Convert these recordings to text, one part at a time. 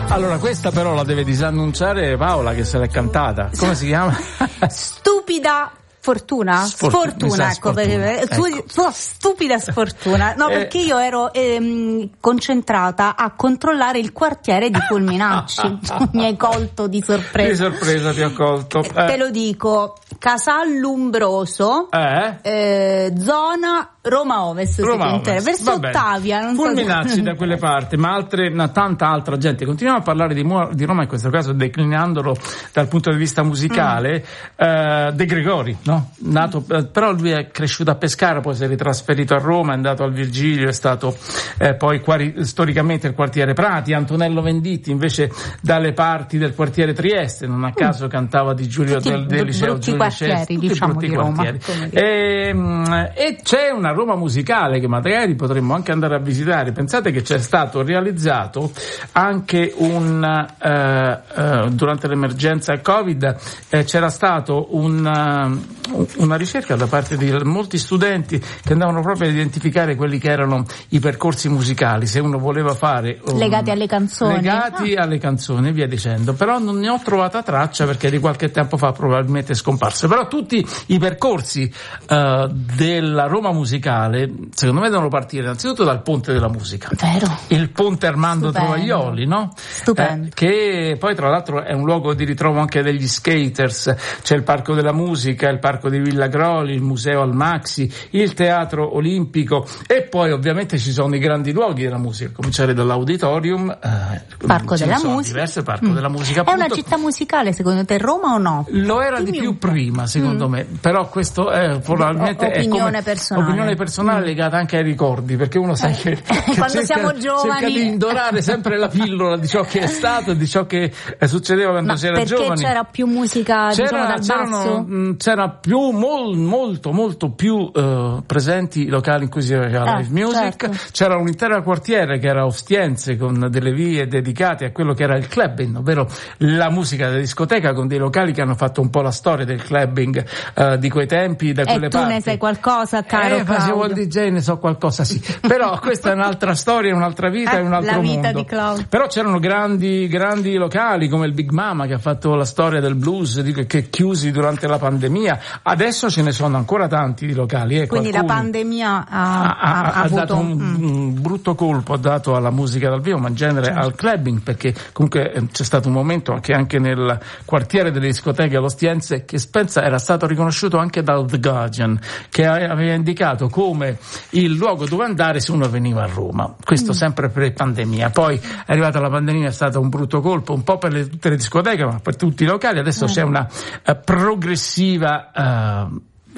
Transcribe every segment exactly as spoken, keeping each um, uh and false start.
Allora, questa però la deve disannunciare Paola, che se l'è cantata. Come si chiama? Stupida Fortuna? Sfortuna, Sfortuna, ecco, sfortuna, perché, tu, ecco. tu, stupida sfortuna. No, Eh. perché io ero ehm, concentrata a controllare il quartiere di Fulminacci. Mi hai colto di sorpresa. Di sorpresa ti ho colto. Eh, Te lo dico, Casallumbroso, Eh? eh, zona Roma Ovest, Roma si intende, Ovest. verso Va bene. Ottavia. Non so Fulminacci se- da quelle parti, ma altre, una, tanta altra gente. Continuiamo a parlare di, Mu- di Roma, in questo caso declinandolo dal punto di vista musicale. Mm. Eh, De Gregori, no? Nato, eh, però lui è cresciuto a Pescara, poi si è ritrasferito a Roma, è andato al Virgilio, è stato eh, poi quari- storicamente il quartiere Prati. Antonello Venditti invece dalle parti del quartiere Trieste, non a caso mm. cantava di Giulio Tutti del, del liceo brutti Giulio quartieri, Cesare, tutti diciamo, brutti di Roma, quartieri. come dire. E, mm, e c'è una Roma musicale che magari potremmo anche andare a visitare. Pensate che c'è stato realizzato anche un eh, eh, durante l'emergenza Covid eh, c'era stato un, uh, una ricerca da parte di molti studenti che andavano proprio a identificare quelli che erano i percorsi musicali, se uno voleva fare um, legati alle canzoni, legati ah. alle canzoni e via dicendo. Però non ne ho trovata traccia perché di qualche tempo fa probabilmente è scomparso. Però tutti i percorsi uh, della Roma musicale secondo me devono partire innanzitutto dal Ponte della Musica. Vero. Il Ponte Armando Stupendo. Trovaglioli, no? Stupendo. Eh, che poi tra l'altro è un luogo di ritrovo anche degli skaters. C'è il Parco della Musica, il Parco di Villa Groli, il Museo al Maxi, il Teatro Olimpico e poi ovviamente ci sono i grandi luoghi della musica, a cominciare dall'Auditorium, eh, Parco ce ne della sono Musica. diverse, Parco Mm. della Musica. È una appunto. città musicale secondo te Roma o no? Lo era Dimmi di più un po'. prima, secondo Mm. me, però questo è probabilmente Opinione è come personale. opinione personale Mm. legata anche ai ricordi, perché uno sa che, che Quando cerca, siamo giovani. cerca di indorare sempre la pillola di ciò che è stato e di ciò che eh, succedeva quando Ma si era perché giovani. c'era più musica, diciamo, C'era, dal c'erano, basso? mh, c'era più mol, molto molto più eh, presenti i locali in cui si faceva Ah, live music. certo. C'era un intero quartiere che era Ostiense con delle vie dedicate a quello che era il clubbing, ovvero la musica da discoteca, con dei locali che hanno fatto un po' la storia del clubbing eh, di quei tempi, da E quelle tu parti. ne sai qualcosa, caro Eh, facevo il Claudio? D J, ne so qualcosa, sì. Però questa è un'altra storia, un'altra vita, Eh, è un altro la vita mondo. di Claudio. Però c'erano grandi, grandi locali come il Big Mama che ha fatto la storia del blues, di- che chiusi durante la pandemia. Adesso ce ne sono ancora tanti di locali. Eh, Quindi la qualcuno pandemia ha, ha, ha- ha ha avuto dato un, mm. un brutto colpo, ha dato alla musica dal vivo, ma in genere Certo. al clubbing, perché comunque eh, c'è stato un momento che anche nel quartiere delle discoteche all'Ostiense, che Spenza era stato riconosciuto anche dal The Guardian, che aveva indicato come il luogo dove andare se uno veniva a Roma. Questo mm. sempre pre-pandemia. Poi è arrivata la pandemia, è stato un brutto colpo, un po' per le, tutte le discoteche, ma per tutti i locali. Adesso mm. c'è una uh, progressiva uh,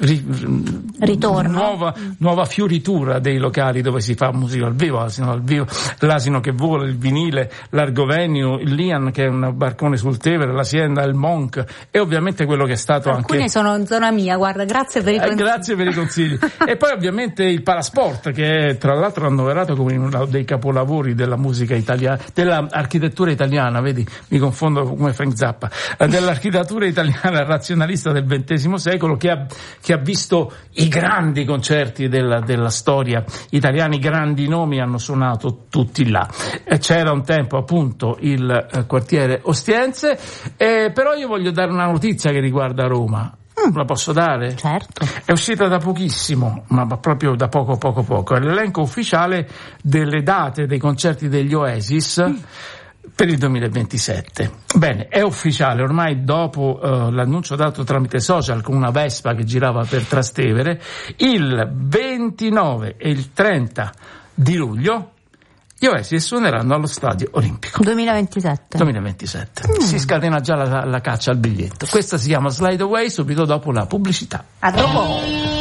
Ri, ritorno nuova, mm. nuova fioritura dei locali dove si fa musica al vivo, l'asino al vivo, l'asino che vola, il vinile, l'Argovenio, il Lian che è un barcone sul Tevere, la Siena, il Monk e ovviamente quello che è stato alcune anche sono in zona mia, guarda, grazie per i eh, consigli. grazie per i consigli. E poi ovviamente il Palasport, che è tra l'altro annoverato come uno dei capolavori della musica italiana, dell'architettura italiana, vedi, mi confondo come Frank Zappa, dell'architettura italiana razionalista del ventesimo secolo, che ha che ha visto i grandi concerti della, della storia italiana, i grandi nomi hanno suonato tutti là. E c'era un tempo appunto il eh, quartiere Ostiense, eh, però io voglio dare una notizia che riguarda Roma. La posso dare? Certo. È uscita da pochissimo, ma proprio da poco poco poco. È l'elenco ufficiale delle date dei concerti degli Oasis mm. per il duemilaventisette. Bene, è ufficiale, ormai dopo uh, l'annuncio dato tramite social con una Vespa che girava per Trastevere, il ventinove e il trenta di luglio gli Oasis suoneranno allo Stadio Olimpico. duemilaventisette. duemilaventisette. Mm. Si scatena già la, la caccia al biglietto. Questa si chiama Slide Away, subito dopo la pubblicità. A dopo.